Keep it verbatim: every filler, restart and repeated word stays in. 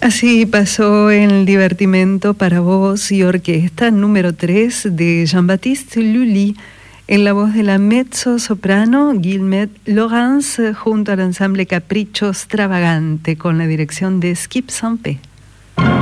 Así pasó el divertimento para voz y orquesta número tres de Jean-Baptiste Lully, en la voz de la mezzo-soprano Guillemette Laurence, junto al ensamble Capricho Stravagante, con la dirección de Skip Sampé.